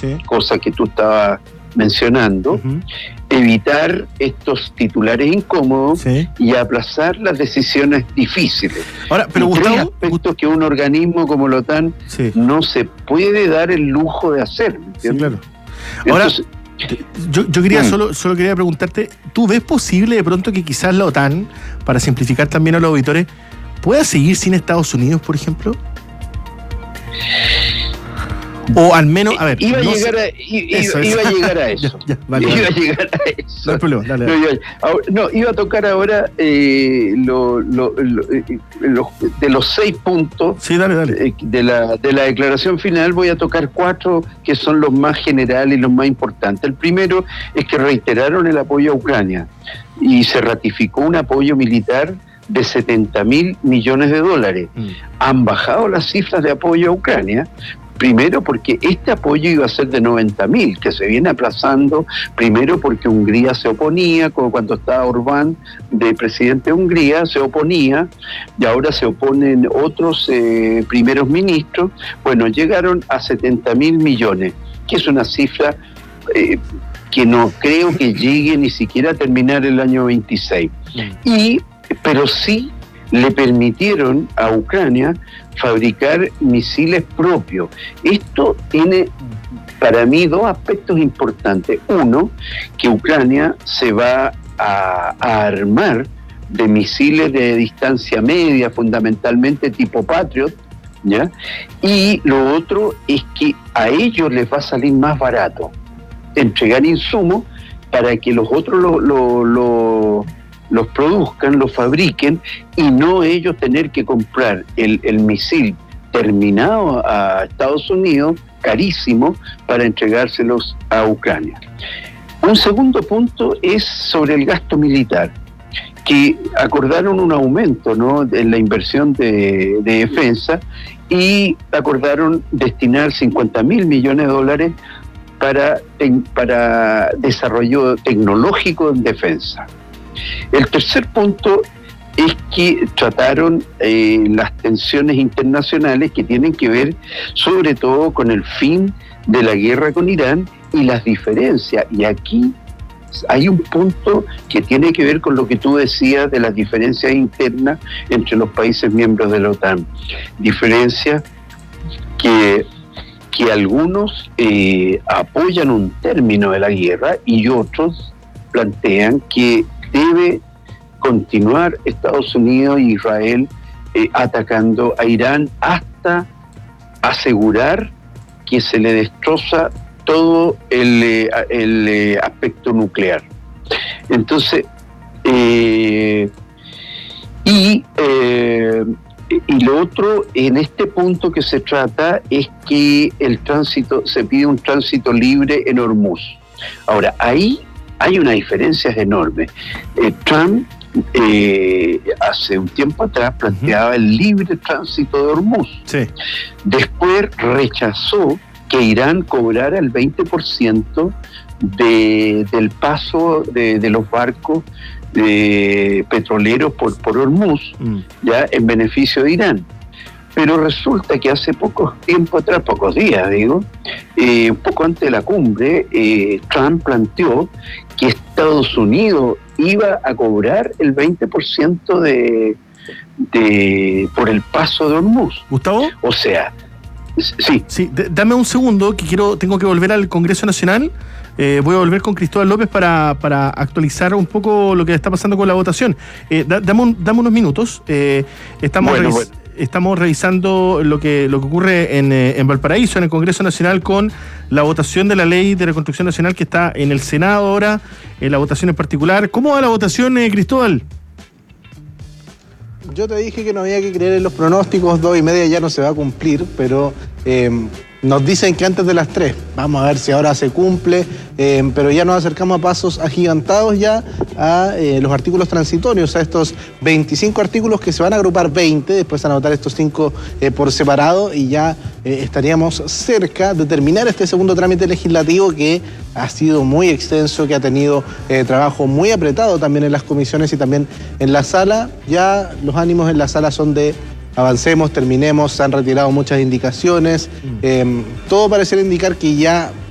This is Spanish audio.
sí, cosa que tú estabas mencionando, evitar estos titulares incómodos, sí, y aplazar las decisiones difíciles. Ahora, pero y tres Gustavo, aspectos que un organismo como la OTAN sí, no se puede dar el lujo de hacer, ¿me sí, entiendes? claro. Ahora, Entonces, yo quería solo quería preguntarte, ¿tú ves posible de pronto que quizás la OTAN, para simplificar también a los auditores, pueda seguir sin Estados Unidos, por ejemplo? O al menos, a ver, iba a no llegar a eso. Vale, iba vale. a llegar a eso. No hay problema, dale. Iba a tocar ahora de los 6 puntos. Sí, dale. De la declaración final voy a tocar 4 que son los más generales y los más importantes. El primero es que reiteraron el apoyo a Ucrania y se ratificó un apoyo militar de $70.000 millones. Han bajado las cifras de apoyo a Ucrania. Primero porque este apoyo iba a ser de 90.000, que se viene aplazando, primero porque Hungría se oponía, como cuando estaba Orbán de presidente de Hungría, se oponía, y ahora se oponen otros primeros ministros. Bueno, llegaron a 70.000 millones, que es una cifra que no creo que llegue ni siquiera a terminar el año 26. Pero sí le permitieron a Ucrania fabricar misiles propios. Esto tiene para mí 2 aspectos importantes. Uno, que Ucrania se va a armar de misiles de distancia media, fundamentalmente tipo Patriot, ¿ya? Y lo otro es que a ellos les va a salir más barato entregar insumos para que los otros los produzcan, los fabriquen, y no ellos tener que comprar el misil terminado a Estados Unidos, carísimo, para entregárselos a Ucrania. Un segundo punto es sobre el gasto militar, que acordaron un aumento, ¿no?, en la inversión de defensa, y acordaron destinar $50.000 millones para desarrollo tecnológico en defensa. El tercer punto es que trataron las tensiones internacionales que tienen que ver sobre todo con el fin de la guerra con Irán y las diferencias. Y aquí hay un punto que tiene que ver con lo que tú decías de las diferencias internas entre los países miembros de la OTAN. Diferencias que algunos apoyan un término de la guerra y otros plantean que debe continuar Estados Unidos e Israel atacando a Irán hasta asegurar que se le destroza todo el aspecto nuclear. Entonces, y lo otro en este punto que se trata es que se pide un tránsito libre en Hormuz. Ahora, ahí hay una diferencia enorme. Trump hace un tiempo atrás planteaba el libre tránsito de Hormuz. Sí. Después rechazó que Irán cobrara el 20% del paso de los barcos petroleros por Hormuz, ya en beneficio de Irán. Pero resulta que hace pocos días, un poco antes de la cumbre, Trump planteó que Estados Unidos iba a cobrar el 20% por el paso de Hormuz. ¿Gustavo? O sea, sí. Sí, dame un segundo, que tengo que volver al Congreso Nacional. Voy a volver con Cristóbal López para actualizar un poco lo que está pasando con la votación. Dame unos minutos. Estamos revisando lo que ocurre en Valparaíso, en el Congreso Nacional, con la votación de la Ley de Reconstrucción Nacional que está en el Senado ahora, la votación en particular. ¿Cómo va la votación, Cristóbal? Yo te dije que no había que creer en los pronósticos, 2:30 ya no se va a cumplir, pero nos dicen que antes de las 3. Vamos a ver si ahora se cumple, pero ya nos acercamos a pasos agigantados ya a los artículos transitorios, a estos 25 artículos que se van a agrupar 20, después van a votar estos 5 por separado y ya estaríamos cerca de terminar este segundo trámite legislativo que ha sido muy extenso, que ha tenido trabajo muy apretado también en las comisiones y también en la sala. Ya los ánimos en la sala son de avancemos, terminemos, se han retirado muchas indicaciones, todo parece indicar que ya